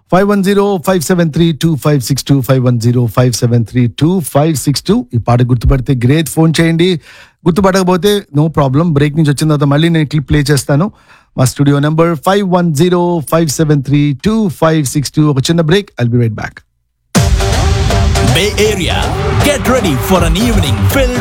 510-573-2562 510-573-2562. ఈ పాట గుర్తుపడితే great, phone చేయండి. గుర్తుపడకపోతే నో ప్రాబ్లం, బ్రేక్ నుంచి వచ్చిన తర్వాత మళ్ళీ నేను క్లిప్ ప్లే చేస్తాను. మా స్టూడియో నెంబర్ 510-573-2562. ఒక చిన్న break, I'll be right back. Bay Area, get ready for an evening filled